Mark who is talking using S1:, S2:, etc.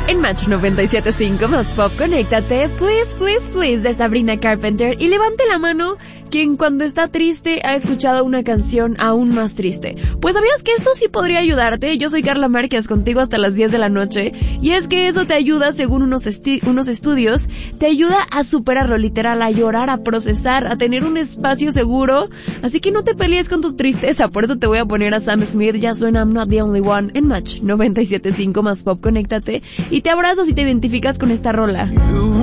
S1: En Match 97.5 más pop, conéctate, please, please, please, de Sabrina Carpenter. Y levante la mano quien cuando está triste ha escuchado una canción aún más triste. Pues ¿sabías que esto sí podría ayudarte? Yo soy Carla Márquez, contigo hasta las 10 de la noche. Y es que eso te ayuda, según unos estudios, te ayuda a superarlo, literal, a llorar, a procesar, a tener un espacio seguro. Así que no te pelees con tu tristeza. Por eso te voy a poner a Sam Smith. Ya suena I'm Not the Only One en Match 97.5 más pop, conéctate. Y te abrazo si te identificas con esta rola.